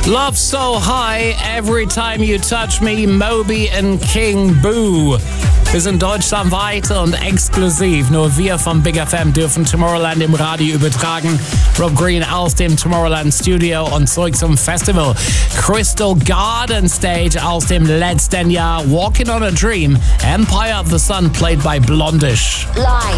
Love So High, Every Time You Touch Me, Moby and King Boo. Wir sind deutschlandweit und exklusiv. Nur wir vom Big FM dürfen Tomorrowland im Radio übertragen. Rob Green aus dem Tomorrowland Studio und zurück zum Festival. Crystal Garden Stage aus dem letzten Jahr. Walking on a Dream, Empire of the Sun played by Blondish. Live